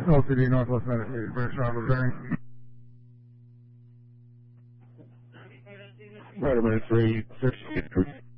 LTD Northwest Medicaid, British Auto Bearing. Right about 360.